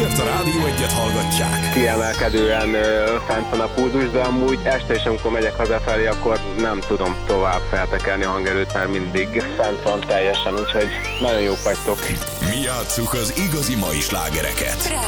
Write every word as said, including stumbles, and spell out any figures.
Ezért a Rádió Egyet hallgatják. Kiemelkedően ö, fent van a pulzus, de amúgy este is, amikor megyek hazafelé, akkor nem tudom tovább feltekelni a hangerőt, mert mindig fent van teljesen, úgyhogy nagyon jók vagytok. Mi játsszuk az igazi mai slágereket.